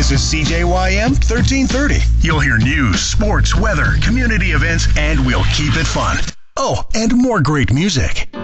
This is CJYM 1330. You'll hear news, sports, weather, community events, and we'll keep it fun. Oh, and more great music.